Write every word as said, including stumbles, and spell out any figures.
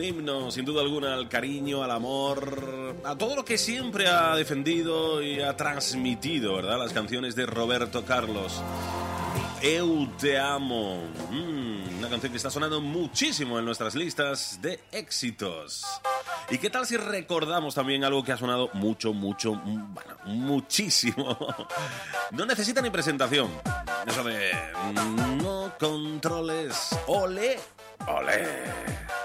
un himno, sin duda alguna, al cariño, al amor, a todo lo que siempre ha defendido y ha transmitido, ¿verdad? Las canciones de Roberto Carlos. Eu te amo. Mm, una canción que está sonando muchísimo en nuestras listas de éxitos. ¿Y qué tal si recordamos también algo que ha sonado mucho, mucho, bueno, muchísimo? No necesita ni presentación. Eso de no controles. Ole, ole.